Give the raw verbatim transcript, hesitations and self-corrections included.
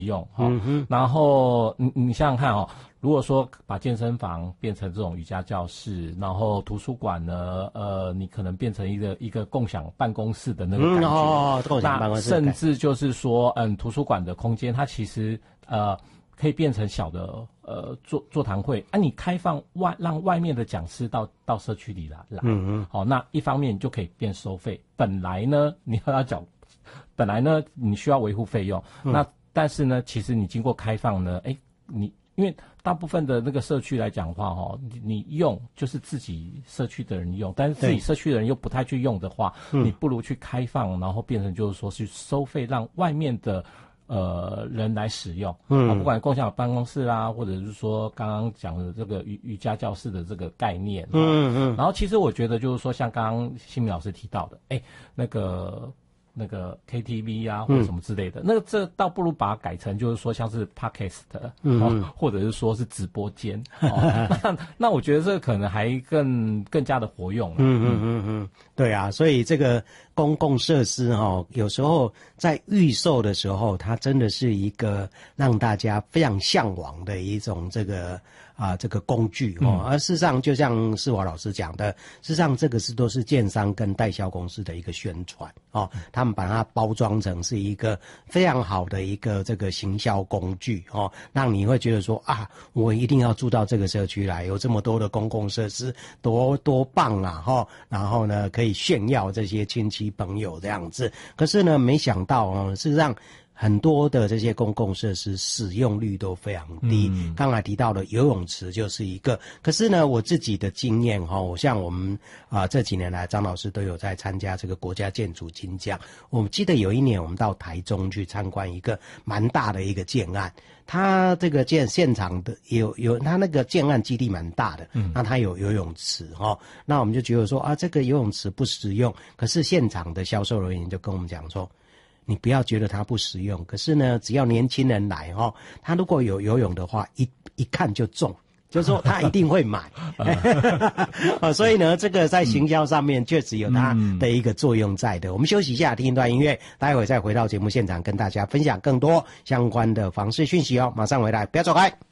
用哈、哦嗯，然后你你想想看哦，如果说把健身房变成这种瑜伽教室，然后图书馆呢，呃，你可能变成一个一个共享办公室的那个感觉，嗯、 哦，共享办公室， 那甚至就是说，嗯，图书馆的空间它其实呃可以变成小的呃座座谈会啊，你开放外让外面的讲师到到社区里来来，嗯嗯，好、哦，那一方面你就可以变收费，本来呢你要要缴，本来呢你需要维护费用，嗯、那。但是呢，其实你经过开放呢，哎，你因为大部分的那个社区来讲的话，哦，你你用就是自己社区的人用，但是自己社区的人又不太去用的话，你不如去开放，然后变成就是说去收费，让外面的呃人来使用，嗯、啊，不管共享办公室啦，或者是说刚刚讲的这个瑜瑜伽教室的这个概念，嗯嗯，然后其实我觉得就是说，像刚刚新民老师提到的，哎，那个。那个 K T V 啊，或者什么之类的，嗯、那个这倒不如把它改成就是说像是 Podcast，嗯、哦，或者是说是直播间，哦、那那我觉得这个可能还更更加的活用了。 嗯嗯嗯嗯，对啊，所以这个公共设施哈、哦，有时候在预售的时候，它真的是一个让大家非常向往的一种这个。啊，这个工具哦，而事实上，就像世华老师讲的，事实上这个是都是建商跟代销公司的一个宣传哦，他们把它包装成是一个非常好的一个这个行销工具哦，让你会觉得说啊，我一定要住到这个社区来，有这么多的公共设施，多多棒啊哈、哦，然后呢可以炫耀这些亲戚朋友这样子，可是呢，没想到哦，事实上。很多的这些公共设施使用率都非常低，嗯、刚才提到的游泳池就是一个。可是呢，我自己的经验哈，我像我们啊、呃、这几年来，张老师都有在参加这个国家建筑金奖。我记得有一年我们到台中去参观一个蛮大的一个建案，它这个建现场的有有它那个建案基地蛮大的，嗯，那它有游泳池哈，那我们就觉得说啊，这个游泳池不实用，可是现场的销售人员就跟我们讲说。你不要觉得它不实用，可是呢，只要年轻人来哈、哦，他如果有游泳的话，一一看就中，就是说他一定会买。哦，所以呢，这个在行销上面确实有它的一个作用在的。我们休息一下，听一段音乐，待会再回到节目现场，跟大家分享更多相关的房市讯息哦。马上回来，不要走开。